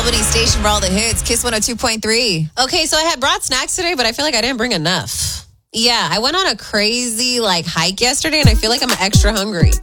Albany's station for all the hits. Kiss 102.3. Okay, so I had brought snacks today, but I feel like I didn't bring enough. Yeah, I went on a crazy hike yesterday, and I feel like I'm extra hungry.